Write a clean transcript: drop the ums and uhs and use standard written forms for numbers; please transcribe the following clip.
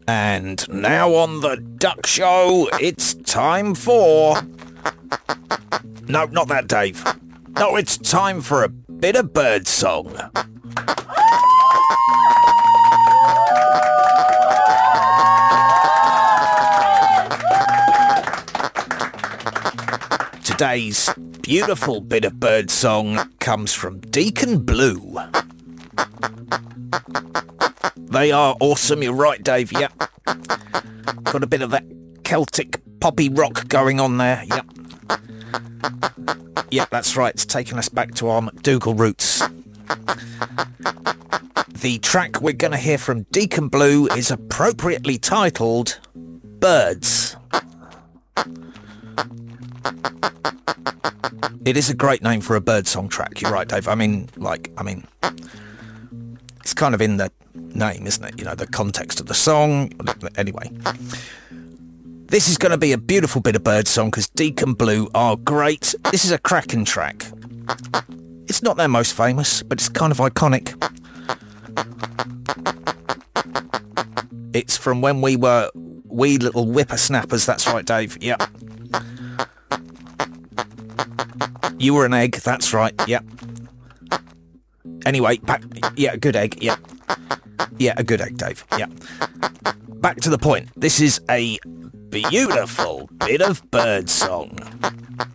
And now on the Duck Show, it's time for... No, not that, Dave. No, it's time for a bit of bird song. Today's beautiful bit of bird song comes from Deacon Blue. They are awesome, you're right, Dave, yep. Got a bit of that Celtic poppy rock going on there, yep. Yep, that's right, it's taking us back to our MacDougall roots. The track we're going to hear from Deacon Blue is appropriately titled Birds. It is a great name for a birdsong track, you're right, Dave. I mean, it's kind of in the name, isn't it? You know, the context of the song. Anyway, this is going to be a beautiful bit of birdsong because Deacon Blue are great. This is a cracking track. It's not their most famous, but it's kind of iconic. It's from when we were wee little whippersnappers, that's right, Dave, yep. You were an egg, that's right, yep. Anyway, a good egg, yep. Yeah, a good egg, Dave, yep. Back to the point. This is a beautiful bit of birdsong.